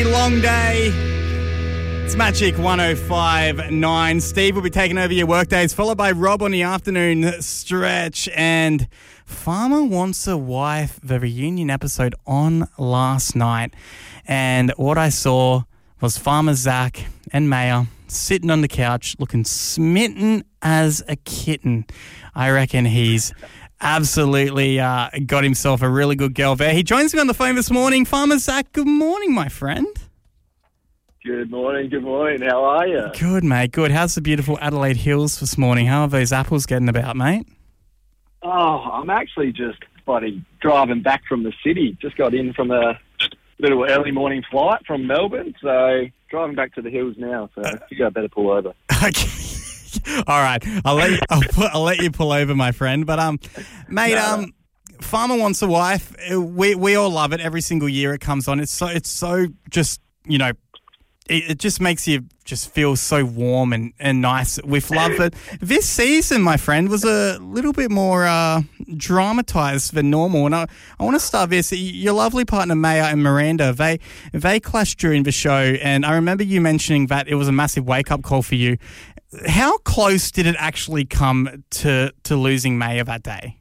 Long day. It's Magic 105.9. Steve will be taking over your work days, followed by Rob on the afternoon stretch. And Farmer Wants a Wife, the reunion episode on last night. And what I saw was Farmer Zach and Maya sitting on the couch looking smitten as a kitten. I reckon he's absolutely got himself a really good girl there. He joins me on the phone this morning. Farmer Zach, good morning, my friend. Good morning. How are you? Good, mate. Good. How's the beautiful Adelaide Hills this morning? How are those apples getting about, mate? Oh, I'm actually just driving back from the city. Just got in from a little early morning flight from Melbourne, so driving back to the hills now. So I think I better pull over. Okay. All right, I'll let you pull over, my friend. But mate, Farmer Wants a Wife. We all love it every single year it comes on. It's so just it just makes you just feel so warm and nice. We've loved it. This season, my friend, was a little bit more dramatised than normal. And I want to start this. Your lovely partner, Maya and Miranda, they clashed during the show. And I remember you mentioning that it was a massive wake-up call for you. How close did it actually come to losing Maya that day?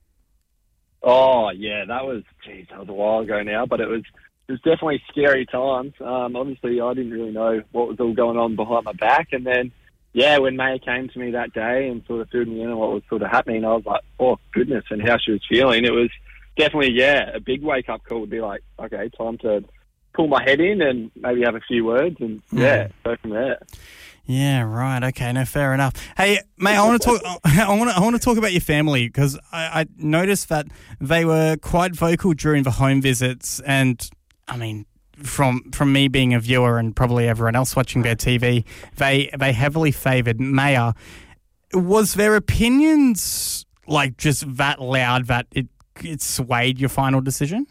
Oh, yeah, that was a while ago now, but it was definitely scary times. Obviously, I didn't really know what was all going on behind my back. And then, when Maya came to me that day and sort of filled me in on what was sort of happening, I was like, oh, goodness, and how she was feeling. It was definitely, a big wake-up call would be like, okay, time to pull my head in and maybe have a few words and, go from there. Yeah, right. Okay, no, fair enough. Hey, mate, I want to talk. I want to talk about your family because I noticed that they were quite vocal during the home visits, and I mean, from me being a viewer and probably everyone else watching their TV, they heavily favoured Maya. Was their opinions like just that loud that it swayed your final decision?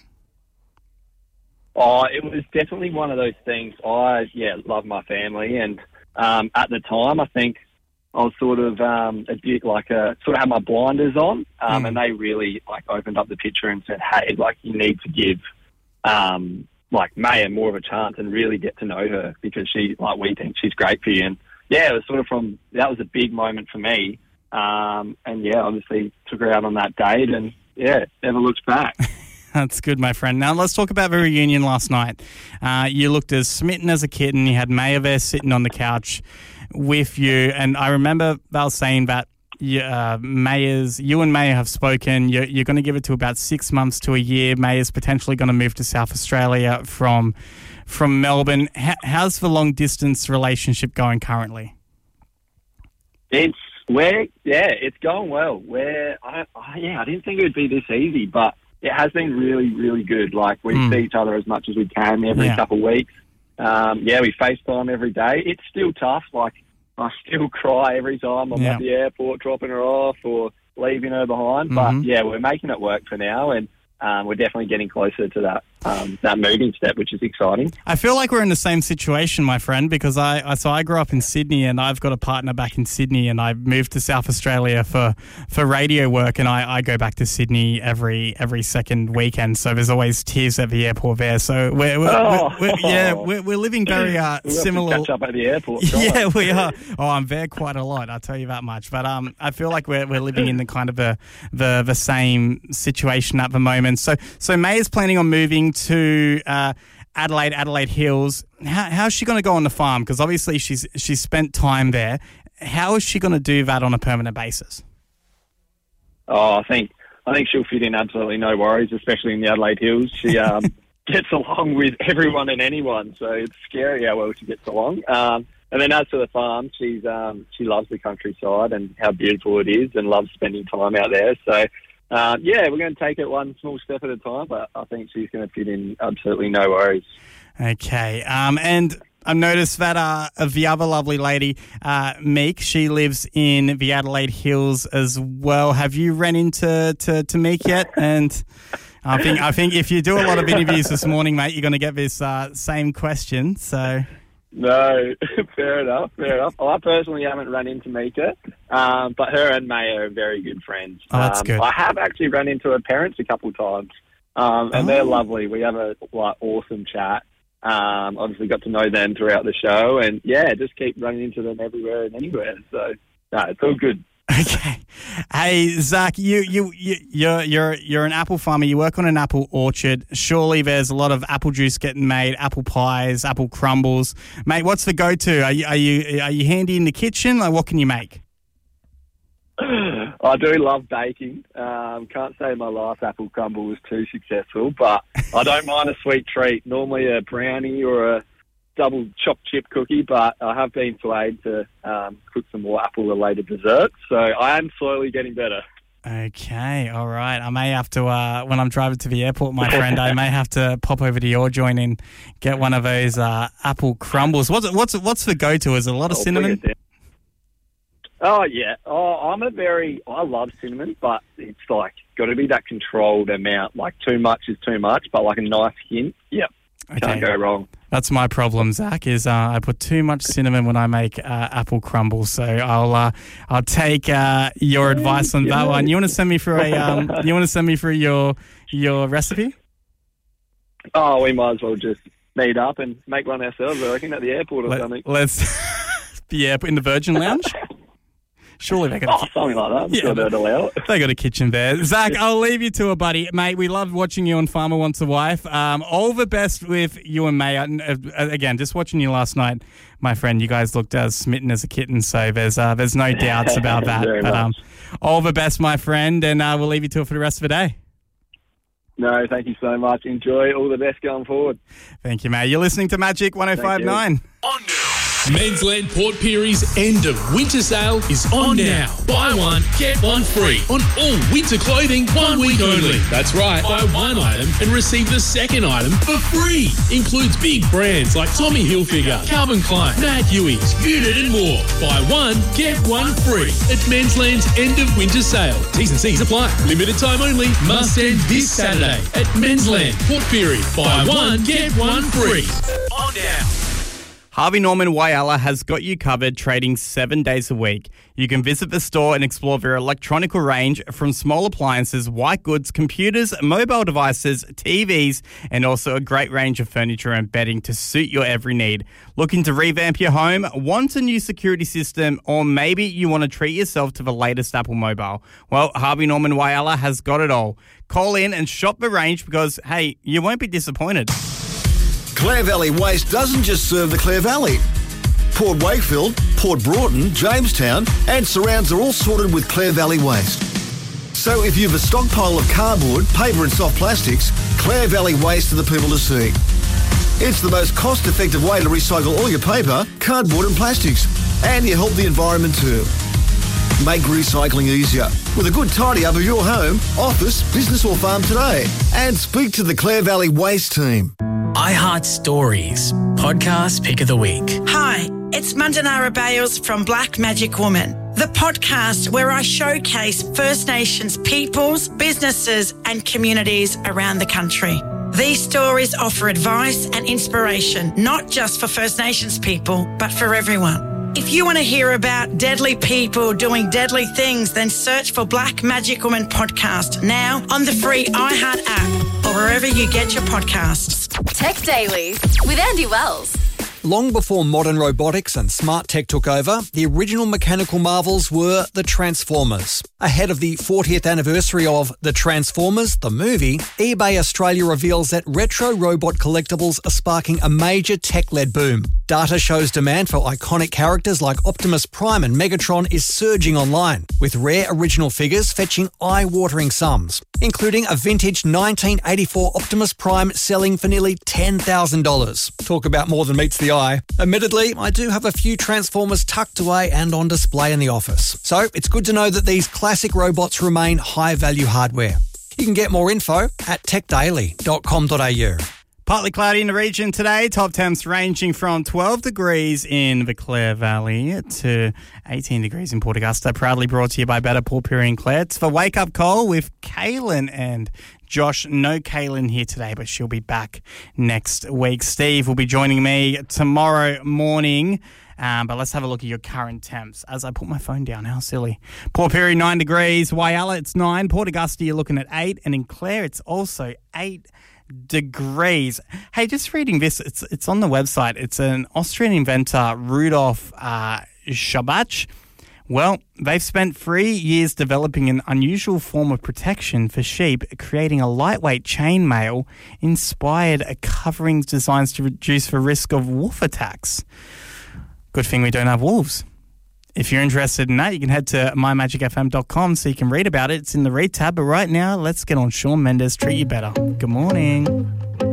Oh, it was definitely one of those things. I love my family, and at the time, I think I was sort of a bit had my blinders on, and they really opened up the picture and said, "Hey, you need to give Maya more of a chance and really get to know her because we think she's great for you." And it was sort of that was a big moment for me, and obviously took her out on that date, and never looked back. That's good, my friend. Now, let's talk about the reunion last night. You looked as smitten as a kitten. You had Maya there sitting on the couch with you. And I remember they were saying that you and Maya have spoken. You're going to give it to about 6 months to a year. Maya's potentially going to move to South Australia from Melbourne. How's the long-distance relationship going currently? It's going well. I didn't think it would be this easy, but it has been really, really good. We see each other as much as we can every couple of weeks. We FaceTime every day. It's still tough. I still cry every time I'm at the airport dropping her off or leaving her behind. But, we're making it work for now, and we're definitely getting closer to that moving step, which is exciting. I feel like we're in the same situation, my friend, because I grew up in Sydney, and I've got a partner back in Sydney, and I moved to South Australia for radio work, and I go back to Sydney every second weekend. So there's always tears at the airport there. So we're living very similar. We'll catch up at the airport. Yeah, we are. Oh, I'm there quite a lot, I'll tell you that much. But I feel like we're living in the kind of the same situation at the moment. So Maya's planning on moving to Adelaide Hills. How's she going to go on the farm? Because obviously she's spent time there. How is she going to do that on a permanent basis? Oh, I think she'll fit in absolutely no worries, especially in the Adelaide Hills. She gets along with everyone and anyone, so it's scary how well she gets along. And then as for the farm, she loves the countryside and how beautiful it is, and loves spending time out there. So. We're going to take it one small step at a time, but I think she's going to fit in absolutely no worries. Okay. And I noticed that the other lovely lady, Meek, she lives in the Adelaide Hills as well. Have you ran into Meek yet? And I think if you do a lot of interviews this morning, mate, you're going to get this same question. So. No, fair enough. I personally haven't run into Mika, but her and May are very good friends. Oh, that's good. I have actually run into her parents a couple of times, and they're lovely. We have a awesome chat. Obviously got to know them throughout the show, and just keep running into them everywhere and anywhere. So it's all good. Okay. Hey, Zach, you're an apple farmer. You work on an apple orchard. Surely there's a lot of apple juice getting made, apple pies, apple crumbles. Mate, what's the go-to? Are you handy in the kitchen? Like, what can you make? I do love baking. Can't say my last apple crumble was too successful, but I don't mind a sweet treat. Normally a brownie or a double chopped chip cookie, but I have been swayed to cook some more apple-related desserts. So I am slowly getting better. Okay, all right. I may have to, when I'm driving to the airport, my friend, I may have to pop over to your joint and get one of those apple crumbles. What's the go-to? Is it a lot of cinnamon? Oh, yeah. I love cinnamon, but it's like got to be that controlled amount. Like too much is too much, but like a nice hint. Yep. Okay. Can't go wrong. That's my problem, Zach, is I put too much cinnamon when I make apple crumbles. So I'll take your advice on that one. You want to send me through your recipe? Oh, we might as well just meet up and make one ourselves, I reckon, at the airport or something. Let's in the Virgin Lounge. Surely they got something like that. I'm sure they'd allow it. They got a kitchen there. Zach, I'll leave you to it, buddy. Mate, we loved watching you on Farmer Wants a Wife. All the best with you and May. Again, just watching you last night, my friend, you guys looked as smitten as a kitten, so there's no doubts about that. But all the best, my friend, and we'll leave you to it for the rest of the day. No, thank you so much. Enjoy. All the best going forward. Thank you, mate. You're listening to Magic 105.9. On now. Mensland Port Perry's end of winter sale is on now. Buy one, get one free on all winter clothing 1 week only. That's right, buy one item and receive the second item for free. Includes big brands like Tommy Hilfiger, Calvin Klein, Matt Huey's, Unit and more. Buy one, get one free at Mensland's end of winter sale. T's and C's apply. Limited time only. Must end this Saturday at Mensland Port Perry. Buy one, get one free. On now. Harvey Norman Whyalla has got you covered, trading 7 days a week. You can visit the store and explore their electronic range from small appliances, white goods, computers, mobile devices, TVs, and also a great range of furniture and bedding to suit your every need. Looking to revamp your home, want a new security system, or maybe you want to treat yourself to the latest Apple mobile? Well, Harvey Norman Whyalla has got it all. Call in and shop the range because, hey, you won't be disappointed. Clare Valley Waste doesn't just serve the Clare Valley. Port Wakefield, Port Broughton, Jamestown and surrounds are all sorted with Clare Valley Waste. So if you've a stockpile of cardboard, paper and soft plastics, Clare Valley Waste are the people to see. It's the most cost-effective way to recycle all your paper, cardboard and plastics. And you help the environment too. Make recycling easier with a good tidy up of your home, office, business or farm today. And speak to the Clare Valley Waste team. iHeart Stories, podcast pick of the week. Hi, it's Mandanara Bales from Black Magic Woman, the podcast where I showcase First Nations peoples, businesses and communities around the country. These stories offer advice and inspiration, not just for First Nations people, but for everyone. If you want to hear about deadly people doing deadly things, then search for Black Magic Woman podcast now on the free iHeart app or wherever you get your podcasts. Tech Daily with Andy Wells. Long before modern robotics and smart tech took over, the original mechanical marvels were the Transformers. Ahead of the 40th anniversary of The Transformers, the movie, eBay Australia reveals that retro robot collectibles are sparking a major tech-led boom. Data shows demand for iconic characters like Optimus Prime and Megatron is surging online, with rare original figures fetching eye-watering sums, including a vintage 1984 Optimus Prime selling for nearly $10,000. Talk about more than meets the eye. Admittedly, I do have a few Transformers tucked away and on display in the office, so it's good to know that these classic robots remain high-value hardware. You can get more info at techdaily.com.au. Partly cloudy in the region today. Top temps ranging from 12 degrees in the Clare Valley to 18 degrees in Port Augusta. Proudly brought to you by Better Port Pirie and Clare. It's for Wake Up Call with Kaylin and Josh. No Kaylin here today, but she'll be back next week. Steve will be joining me tomorrow morning. But let's have a look at your current temps as I put my phone down. How silly. Port Pirie, 9 degrees. Whyalla, it's 9. Port Augusta, you're looking at 8. And in Clare, it's also 8 degrees. Hey, just reading this, it's on the website. It's an Austrian inventor, Rudolf Schabach. Well, they've spent 3 years developing an unusual form of protection for sheep, creating a lightweight chainmail inspired covering designs to reduce the risk of wolf attacks. Good thing we don't have wolves. If you're interested in that, you can head to mymagicfm.com so you can read about it. It's in the read tab. But right now, let's get on Shawn Mendes, Treat You Better. Good morning.